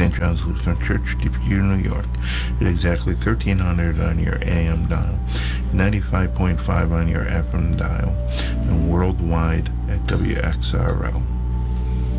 St. John's Lutheran Church, Depew, New York, at exactly 1300 on your AM dial, 95.5 on your FM dial, and worldwide at WXRL.